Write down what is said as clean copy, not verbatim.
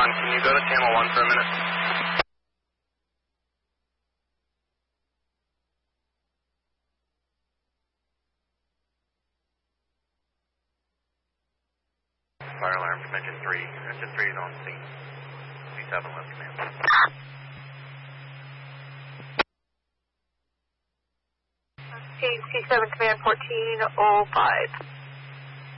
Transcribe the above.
can you go to Channel 1 for a minute? Fire alarm, Dimension 3. Dimension 3 is on scene. C7 left command. C7 command 1405.